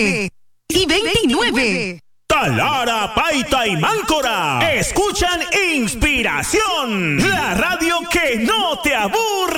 19 y 29. Talara, Paita y Máncora escuchan Inspiración, la radio que no te aburre.